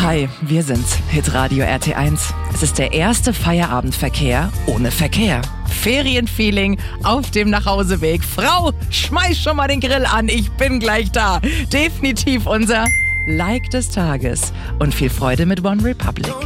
Hi, wir sind's, Hitradio RT1. Es ist der erste Feierabendverkehr ohne Verkehr. Ferienfeeling auf dem Nachhauseweg. Frau, schmeiß schon mal den Grill an, ich bin gleich da. Definitiv unser Like des Tages. Und viel Freude mit One Republic.